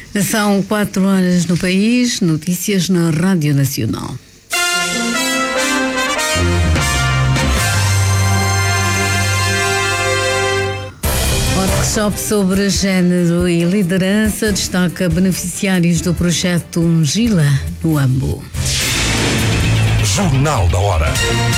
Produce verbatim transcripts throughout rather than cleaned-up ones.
São quatro horas no país, notícias na Rádio Nacional. Workshop sobre género e liderança destaca beneficiários do projeto Ungila no Ambo. Jornal da Hora.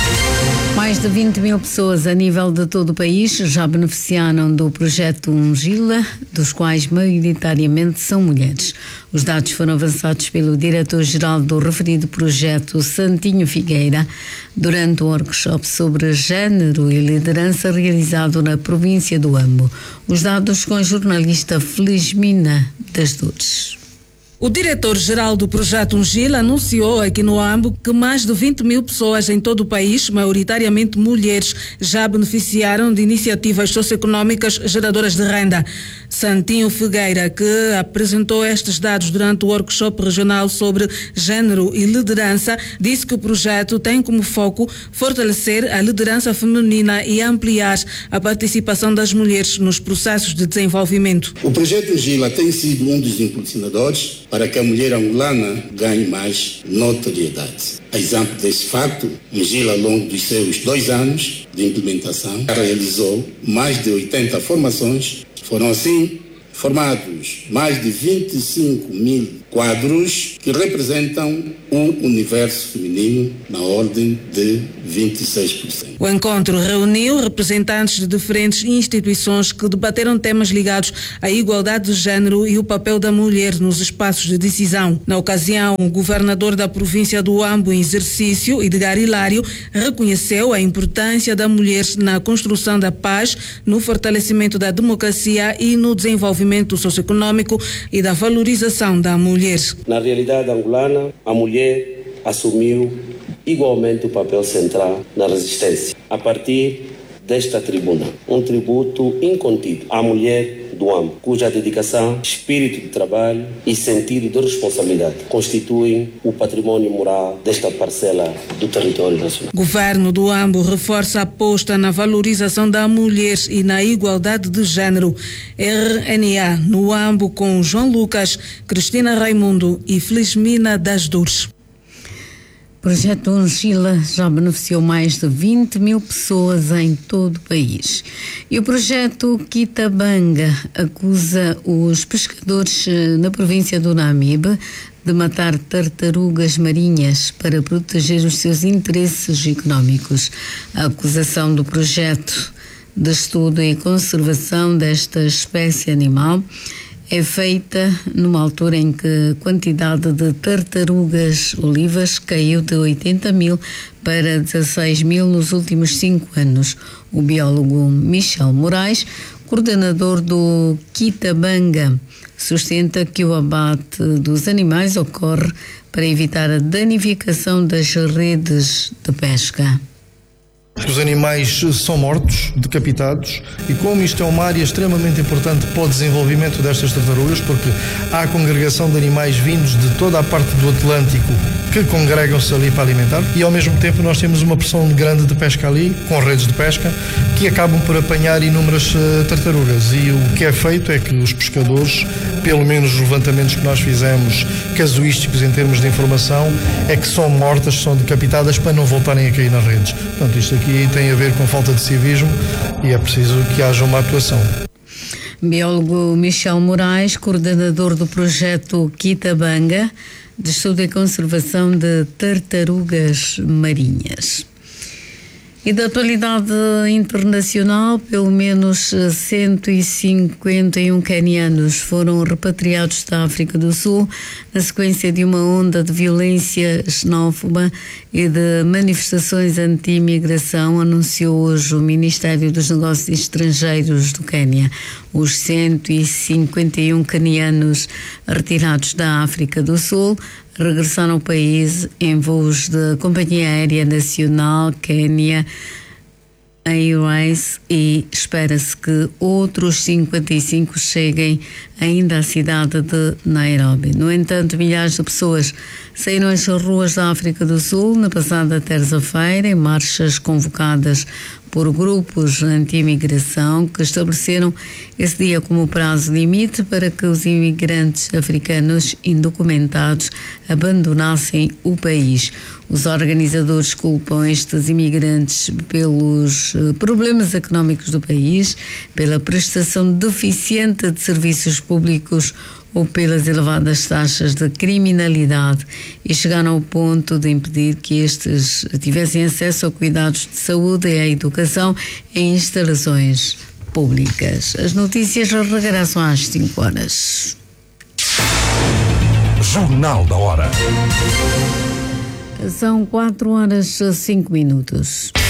Mais de vinte mil pessoas a nível de todo o país já beneficiaram do projeto Ungila, dos quais maioritariamente são mulheres. Os dados foram avançados pelo diretor-geral do referido projeto, Santinho Figueira, durante um workshop sobre género e liderança realizado na província do Ambo. Os dados com a jornalista Felizmina das Dores. O diretor-geral do projeto Ungila anunciou aqui no Ambo que mais de vinte mil pessoas em todo o país, maioritariamente mulheres, já beneficiaram de iniciativas socioeconómicas geradoras de renda. Santinho Figueira, que apresentou estes dados durante o workshop regional sobre género e liderança, disse que o projeto tem como foco fortalecer a liderança feminina e ampliar a participação das mulheres nos processos de desenvolvimento. O projeto Ungila tem sido um dos impulsionadores para que a mulher angolana ganhe mais notoriedade. A exemplo desse facto, Ungila, ao longo dos seus dois anos de implementação, realizou mais de oitenta formações. Foram assim formados mais de vinte e cinco mil quadros que representam o universo feminino na ordem de vinte e seis por cento. O encontro reuniu representantes de diferentes instituições que debateram temas ligados à igualdade de género e o papel da mulher nos espaços de decisão. Na ocasião, o governador da província do Ambo em exercício, Edgar Hilário, reconheceu a importância da mulher na construção da paz, no fortalecimento da democracia e no desenvolvimento socioeconômico e da valorização da mulher. Na realidade angolana, a mulher assumiu igualmente o papel central na resistência. A partir desta tribuna, um tributo incontido à mulher do Ambo, cuja dedicação, espírito de trabalho e sentido de responsabilidade constituem o patrimônio moral desta parcela do território nacional. O governo do Ambo reforça a aposta na valorização da mulher e na igualdade de género. R N A no Ambo com João Lucas, Cristina Raimundo e Felizmina das Dores. O projeto Ungila já beneficiou mais de vinte mil pessoas em todo o país. E o projeto Quitabanga acusa os pescadores na província do Namibe de matar tartarugas marinhas para proteger os seus interesses económicos. A acusação do projeto de estudo e conservação desta espécie animal é feita numa altura em que a quantidade de tartarugas olivas caiu de oitenta mil para dezasseis mil nos últimos cinco anos. O biólogo Michel Moraes, coordenador do Quitabanga, sustenta que o abate dos animais ocorre para evitar a danificação das redes de pesca. Os animais são mortos, decapitados, e como isto é uma área extremamente importante para o desenvolvimento destas tartarugas, porque há a congregação de animais vindos de toda a parte do Atlântico que congregam-se ali para alimentar, e ao mesmo tempo nós temos uma pressão grande de pesca ali, com redes de pesca, que acabam por apanhar inúmeras uh, tartarugas. E o que é feito é que os pescadores, pelo menos os levantamentos que nós fizemos, casuísticos em termos de informação, é que são mortas, são decapitadas para não voltarem a cair nas redes. Portanto, isto aqui tem a ver com falta de civismo e é preciso que haja uma atuação. Biólogo Michel Moraes, coordenador do projeto Quitabanga, de estudo e conservação de tartarugas marinhas. E da atualidade internacional, pelo menos cento e cinquenta e um quenianos foram repatriados da África do Sul na sequência de uma onda de violência xenófoba e de manifestações anti-imigração, anunciou hoje o Ministério dos Negócios Estrangeiros do Quênia. Os cento e cinquenta e um quenianos retirados da África do Sul regressaram ao país em voos da Companhia Aérea Nacional Quênia Airways e espera-se que outros cinquenta e cinco cheguem ainda à cidade de Nairobi. No entanto, milhares de pessoas saíram às ruas da África do Sul na passada terça-feira em marchas convocadas por grupos anti-imigração que estabeleceram esse dia como prazo limite para que os imigrantes africanos indocumentados abandonassem o país. Os organizadores culpam estes imigrantes pelos problemas económicos do país, pela prestação deficiente de serviços públicos ou pelas elevadas taxas de criminalidade, e chegaram ao ponto de impedir que estes tivessem acesso a cuidados de saúde e à educação em instalações públicas. As notícias regressam às cinco horas. Jornal da Hora. São quatro horas e cinco minutos.